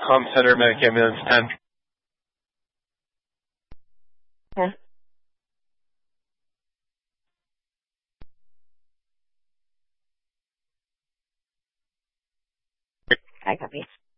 Calm Center, Medicaid ambulance 10. Okay. I copy.